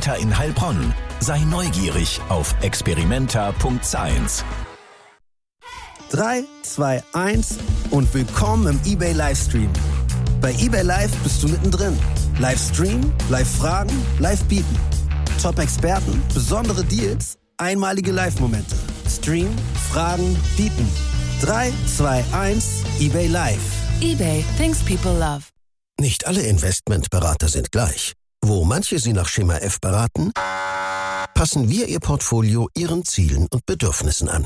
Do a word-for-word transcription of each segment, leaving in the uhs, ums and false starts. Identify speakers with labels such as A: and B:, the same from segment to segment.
A: Experimenta in Heilbronn. Sei neugierig auf experimenta punkt science.
B: drei, zwei, eins und willkommen im eBay Livestream. Bei eBay Live bist du mittendrin. Livestream, Live-Fragen, Live-Bieten. Top-Experten, besondere Deals, einmalige Live-Momente. Stream, Fragen, Bieten. drei, zwei, eins, eBay Live.
C: eBay, things people love.
D: Nicht alle Investmentberater sind gleich. Wo manche Sie nach Schema F beraten, passen wir Ihr Portfolio Ihren Zielen und Bedürfnissen an.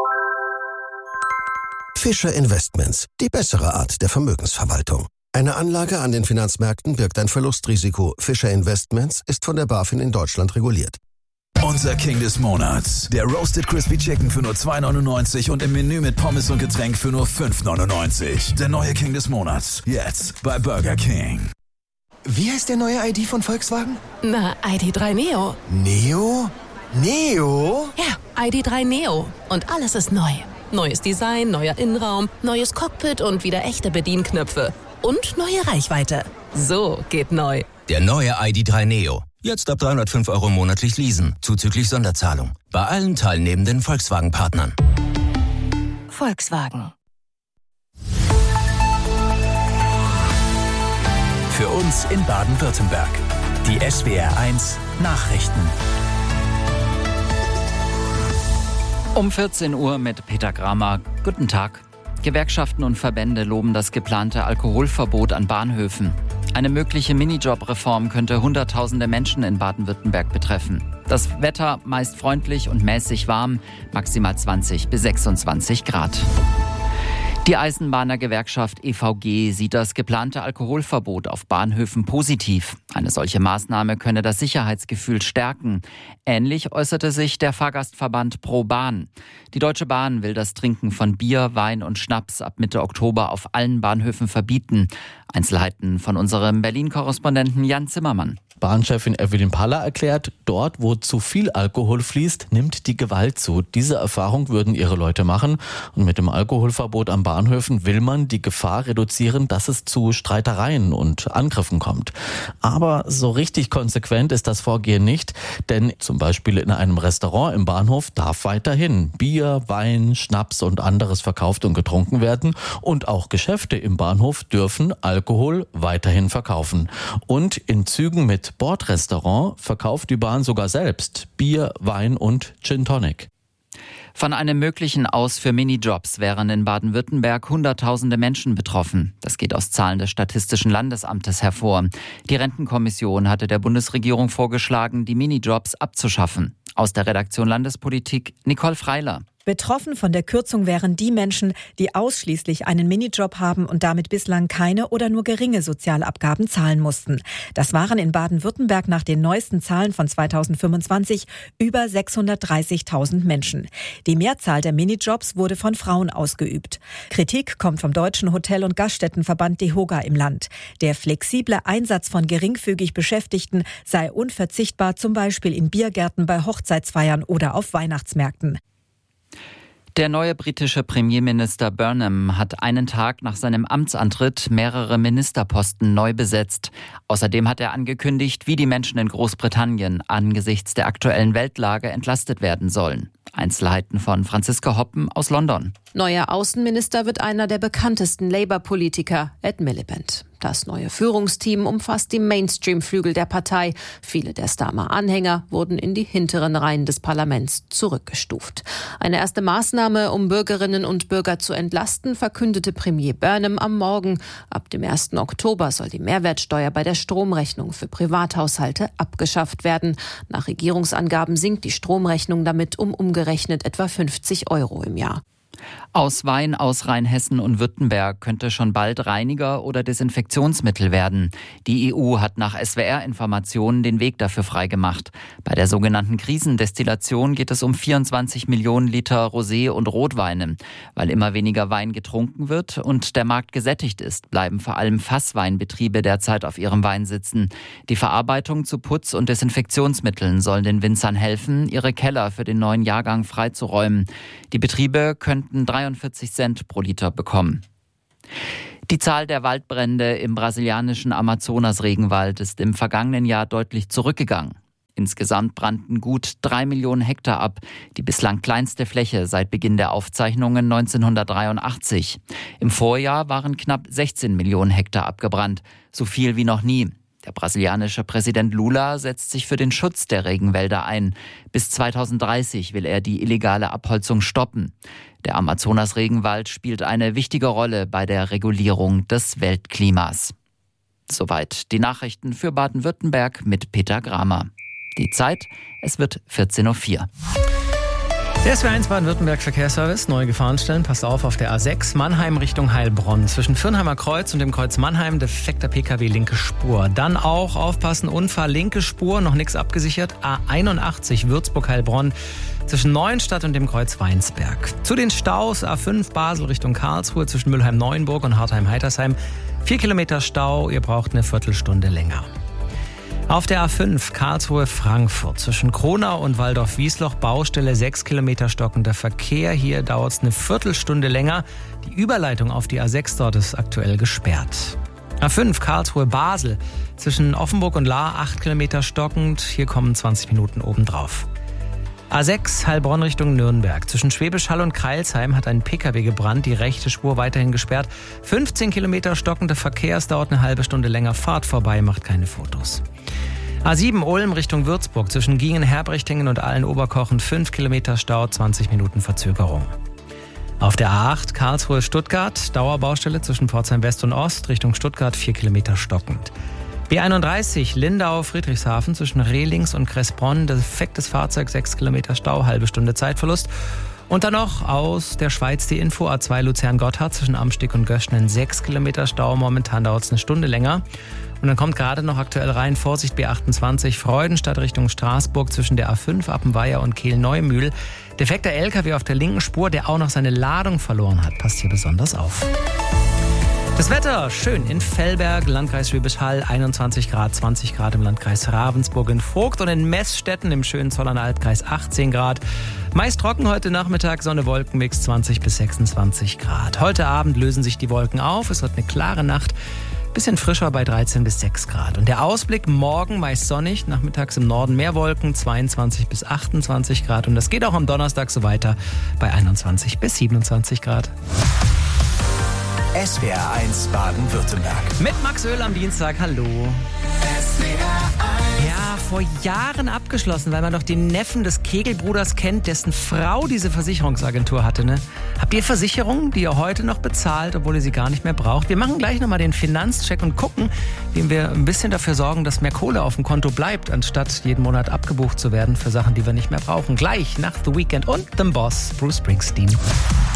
D: Fischer Investments, die bessere Art der Vermögensverwaltung. Eine Anlage an den Finanzmärkten birgt ein Verlustrisiko. Fischer Investments ist von der BaFin in Deutschland reguliert.
A: Unser King des Monats. Der Roasted Crispy Chicken für nur zwei neunundneunzig und im Menü mit Pommes und Getränk für nur fünf neunundneunzig. Der neue King des Monats. Jetzt bei Burger King.
E: Wie heißt der neue I D von Volkswagen?
C: Na, I D drei Neo.
E: Neo? Neo?
C: Ja, I D drei Neo. Und alles ist neu. Neues Design, neuer Innenraum, neues Cockpit und wieder echte Bedienknöpfe. Und neue Reichweite. So geht neu.
F: Der neue I D drei Neo. Jetzt ab dreihundertfünf Euro monatlich leasen, zuzüglich Sonderzahlung. Bei allen teilnehmenden Volkswagen-Partnern.
C: Volkswagen.
A: Für uns in Baden-Württemberg. Die S W R eins Nachrichten.
G: Um vierzehn Uhr mit Peter Kramer. Guten Tag. Gewerkschaften und Verbände loben das geplante Alkoholverbot an Bahnhöfen. Eine mögliche Minijob-Reform könnte Hunderttausende Menschen in Baden-Württemberg betreffen. Das Wetter meist freundlich und mäßig warm, maximal zwanzig bis sechsundzwanzig Grad. Die Eisenbahner-Gewerkschaft E V G sieht das geplante Alkoholverbot auf Bahnhöfen positiv. Eine solche Maßnahme könne das Sicherheitsgefühl stärken. Ähnlich äußerte sich der Fahrgastverband Pro Bahn. Die Deutsche Bahn will das Trinken von Bier, Wein und Schnaps ab Mitte Oktober auf allen Bahnhöfen verbieten. Einzelheiten von unserem Berlin-Korrespondenten Jan Zimmermann.
H: Bahnchefin Evelyn Paller erklärt, dort, wo zu viel Alkohol fließt, nimmt die Gewalt zu. Diese Erfahrung würden ihre Leute machen. Und mit dem Alkoholverbot an Bahnhöfen will man die Gefahr reduzieren, dass es zu Streitereien und Angriffen kommt. Aber so richtig konsequent ist das Vorgehen nicht, denn zum Beispiel in einem Restaurant im Bahnhof darf weiterhin Bier, Wein, Schnaps und anderes verkauft und getrunken werden. Und auch Geschäfte im Bahnhof dürfen Alkohol weiterhin verkaufen. Und in Zügen mit Bordrestaurant verkauft die Bahn sogar selbst Bier, Wein und Gin Tonic.
G: Von einem möglichen Aus für Minijobs wären in Baden-Württemberg Hunderttausende Menschen betroffen. Das geht aus Zahlen des Statistischen Landesamtes hervor. Die Rentenkommission hatte der Bundesregierung vorgeschlagen, die Minijobs abzuschaffen. Aus der Redaktion Landespolitik Nicole Freiler.
I: Betroffen von der Kürzung wären die Menschen, die ausschließlich einen Minijob haben und damit bislang keine oder nur geringe Sozialabgaben zahlen mussten. Das waren in Baden-Württemberg nach den neuesten Zahlen von zweitausendfünfundzwanzig über sechshundertdreißigtausend Menschen. Die Mehrzahl der Minijobs wurde von Frauen ausgeübt. Kritik kommt vom Deutschen Hotel- und Gaststättenverband DEHOGA im Land. Der flexible Einsatz von geringfügig Beschäftigten sei unverzichtbar, zum Beispiel in Biergärten, bei Hochzeitsfeiern oder auf Weihnachtsmärkten.
G: Der neue britische Premierminister Burnham hat einen Tag nach seinem Amtsantritt mehrere Ministerposten neu besetzt. Außerdem hat er angekündigt, wie die Menschen in Großbritannien angesichts der aktuellen Weltlage entlastet werden sollen. Einzelheiten von Franziska Hoppen aus London.
J: Neuer Außenminister wird einer der bekanntesten Labour-Politiker, Ed Miliband. Das neue Führungsteam umfasst die Mainstream-Flügel der Partei. Viele der Starmer-Anhänger wurden in die hinteren Reihen des Parlaments zurückgestuft. Eine erste Maßnahme, um Bürgerinnen und Bürger zu entlasten, verkündete Premier Burnham am Morgen. Ab dem ersten Oktober soll die Mehrwertsteuer bei der Stromrechnung für Privathaushalte abgeschafft werden. Nach Regierungsangaben sinkt die Stromrechnung damit um umgerechnet etwa fünfzig Euro im Jahr.
G: Aus Wein aus Rheinhessen und Württemberg könnte schon bald Reiniger oder Desinfektionsmittel werden. Die E U hat nach S W R-Informationen den Weg dafür freigemacht. Bei der sogenannten Krisendestillation geht es um vierundzwanzig Millionen Liter Rosé und Rotweine. Weil immer weniger Wein getrunken wird und der Markt gesättigt ist, bleiben vor allem Fassweinbetriebe derzeit auf ihrem Wein sitzen. Die Verarbeitung zu Putz- und Desinfektionsmitteln sollen den Winzern helfen, ihre Keller für den neuen Jahrgang freizuräumen. Die Betriebe könnten dreiundvierzig Cent pro Liter bekommen. Die Zahl der Waldbrände im brasilianischen Amazonas-Regenwald ist im vergangenen Jahr deutlich zurückgegangen. Insgesamt brannten gut drei Millionen Hektar ab, die bislang kleinste Fläche seit Beginn der Aufzeichnungen neunzehnhundertdreiundachtzig. Im Vorjahr waren knapp sechzehn Millionen Hektar abgebrannt, so viel wie noch nie. Der brasilianische Präsident Lula setzt sich für den Schutz der Regenwälder ein. Bis zweitausenddreißig will er die illegale Abholzung stoppen. Der Amazonas-Regenwald spielt eine wichtige Rolle bei der Regulierung des Weltklimas. Soweit die Nachrichten für Baden-Württemberg mit Peter Gramer. Die Zeit, es wird vierzehn Uhr vier.
K: Der S W eins Baden-Württemberg Verkehrsservice, neue Gefahrenstellen, passt auf auf der A sechs, Mannheim Richtung Heilbronn. Zwischen Fürnheimer Kreuz und dem Kreuz Mannheim, defekter Pkw, linke Spur. Dann auch aufpassen, Unfall, linke Spur, noch nichts abgesichert. A einundachtzig, Würzburg-Heilbronn, zwischen Neuenstadt und dem Kreuz Weinsberg. Zu den Staus, A fünf, Basel Richtung Karlsruhe, zwischen Mülheim-Neuenburg und Hartheim-Heitersheim. Vier Kilometer Stau, ihr braucht eine Viertelstunde länger. Auf der A fünf Karlsruhe-Frankfurt zwischen Kronau und Waldorf-Wiesloch Baustelle sechs Kilometer stockender Verkehr. Hier dauert es eine Viertelstunde länger. Die Überleitung auf die A sechs dort ist aktuell gesperrt. A fünf Karlsruhe-Basel zwischen Offenburg und Lahr acht Kilometer stockend. Hier kommen zwanzig Minuten obendrauf. A sechs Heilbronn Richtung Nürnberg. Zwischen Schwäbisch Hall und Kreilsheim hat ein Pkw gebrannt, die rechte Spur weiterhin gesperrt. fünfzehn Kilometer stockender Verkehr, es dauert eine halbe Stunde länger. Fahrt vorbei, macht keine Fotos. A sieben Ulm Richtung Würzburg. Zwischen Gingen, Herbrechtingen und Allen-Oberkochen fünf Kilometer Stau, zwanzig Minuten Verzögerung. Auf der A acht Karlsruhe-Stuttgart. Dauerbaustelle zwischen Pforzheim West und Ost Richtung Stuttgart vier Kilometer stockend. B einunddreißig Lindau-Friedrichshafen zwischen Rehlings und Kressbronn. Defektes Fahrzeug, sechs Kilometer Stau, halbe Stunde Zeitverlust. Und dann noch aus der Schweiz die Info. A zwei Luzern-Gotthard zwischen Amsteg und Göschnen sechs Kilometer Stau. Momentan dauert es eine Stunde länger. Und dann kommt gerade noch aktuell rein, Vorsicht B achtundzwanzig Freudenstadt Richtung Straßburg zwischen der A fünf Appenweier und Kehl-Neumühl. Defekter L K W auf der linken Spur, der auch noch seine Ladung verloren hat. Passt hier besonders auf. Das Wetter schön in Vellberg, Landkreis Schwäbisch Hall, einundzwanzig Grad, zwanzig Grad im Landkreis Ravensburg in Vogt und in Meßstetten im schönen Zollern Albkreis achtzehn Grad. Meist trocken heute Nachmittag, Sonne-Wolkenmix zwanzig bis sechsundzwanzig Grad. Heute Abend lösen sich die Wolken auf, es wird eine klare Nacht. Bisschen frischer bei dreizehn bis sechs Grad. Und der Ausblick morgen meist sonnig, nachmittags im Norden mehr Wolken, zweiundzwanzig bis achtundzwanzig Grad. Und das geht auch am Donnerstag so weiter bei einundzwanzig bis siebenundzwanzig Grad.
E: S W R eins Baden-Württemberg.
K: Mit Max Öl am Dienstag, hallo.
E: S W R eins.
K: Ja, vor Jahren abgeschlossen, weil man doch den Neffen des Kegelbruders kennt, dessen Frau diese Versicherungsagentur hatte, ne? Habt ihr Versicherungen, die ihr heute noch bezahlt, obwohl ihr sie gar nicht mehr braucht? Wir machen gleich nochmal den Finanzcheck und gucken, wie wir ein bisschen dafür sorgen, dass mehr Kohle auf dem Konto bleibt, anstatt jeden Monat abgebucht zu werden für Sachen, die wir nicht mehr brauchen. Gleich nach The Weeknd und dem Boss Bruce Springsteen.